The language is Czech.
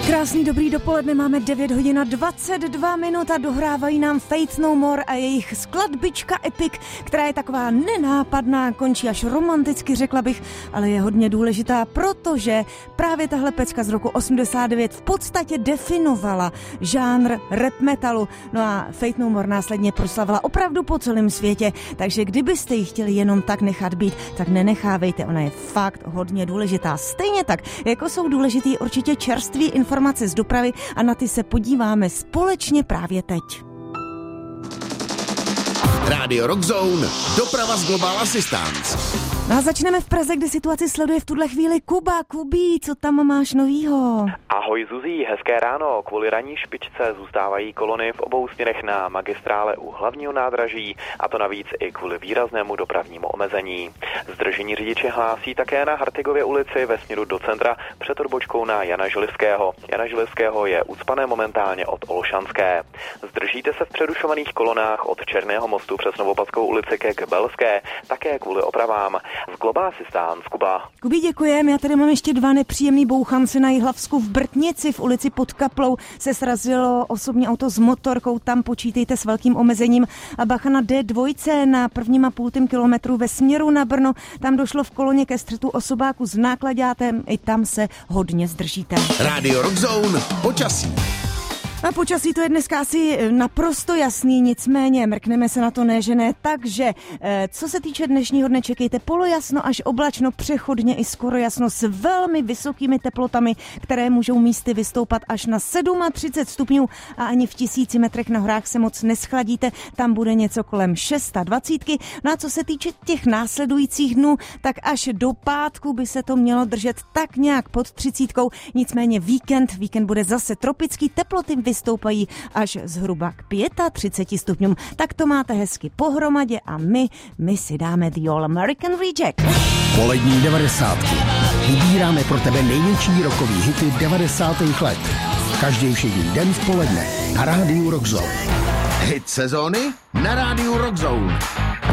Krásný dobrý dopoledne, máme 9 hodin a 22 minut a dohrávají nám Faith No More a jejich skladbička Epic, která je taková nenápadná, končí až romanticky, řekla bych, ale je hodně důležitá, protože právě tahle pecka z roku 89 v podstatě definovala žánr rap metalu. No a Faith No More následně proslavila opravdu po celém světě, takže kdybyste ji chtěli jenom tak nechat být, tak nenechávejte, ona je fakt hodně důležitá. Stejně tak, jako jsou důležitý určitě čerství informace z dopravy a na ty se podíváme společně právě teď. Rádio Rock Zone, doprava z Global Assistance. No a začneme v Praze, kde situaci sleduje v tuhle chvíli Kuba. Kubí, co tam máš novýho? Ahoj Zuzí, hezké ráno. Kvůli ranní špičce zůstávají kolony v obou směrech na magistrále u hlavního nádraží, a to navíc i kvůli výraznému dopravnímu omezení. Zdržení řidiči hlásí také na Hartigově ulici ve směru do centra před odbočkou na Jana Želivského. Jana Želivského je ucpané momentálně od Olšanské. Zdržíte se v přerušovaných kolonách od Černého mostu přes Novopadskou ulici ke Kbelské, také kvůli opravám. V Global Assistance, Kuba. Kubí, děkujem. Já tady mám ještě dva nepříjemný bouchanci na Jihlavsku v Brtnici. V ulici pod Kaplou se srazilo osobní auto s motorkou. Tam počítejte s velkým omezením. A bacha na D2 na 1,5 kilometru ve směru na Brno. Tam došlo v koloně ke střetu osobáku s náklaďátem. I tam se hodně zdržíte. Rádio Rock Zone, počasí. A počasí to je dneska asi naprosto jasný, nicméně mrkneme se na to ne, že ne. Takže co se týče dnešního dne, čekejte polojasno až oblačno, přechodně i skoro jasno s velmi vysokými teplotami, které můžou místy vystoupat až na 37 stupňů a ani v 1000 metrech na horách se moc neschladíte, tam bude něco kolem 26. No a co se týče těch následujících dnů, tak až do pátku by se to mělo držet tak nějak pod 30, nicméně víkend bude zase tropický, teploty vystoupají až zhruba k 35 stupňům. Tak to máte hezky pohromadě a my si dáme The All American Reject. Polední 90. Vybíráme pro tebe největší rockový hity 90. let. Každý všední den v poledne na Rádiu Rock Zone. Hit sezóny na Rádiu Rock Zone.